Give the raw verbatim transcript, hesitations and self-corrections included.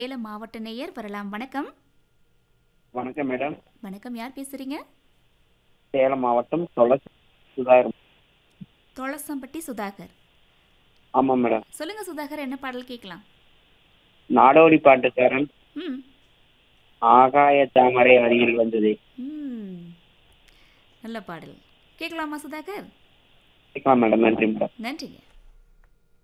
சேலம் மாவட்ட நேயர் வரலாம். வணக்கம். வணக்கம் மேடம். வணக்கம். யார் பேசுறீங்க? சேலம் மாவட்டம் தொளசி சுதாகர். தொளசம்பட்டி சுதாகர். ஆமா மேடம். சொல்லுங்க சுதாகர், என்ன பாடல் கேட்கலாம்? நாடோடி பாட்டுக்காரன் ம் ஆகாய தாமரை அருகில் வந்தது. ம் நல்ல பாடல் கேட்கலாமா சுதாகர்? கேட்கலாம் மேடம். நன்றி மேடம். நன்றிங்க.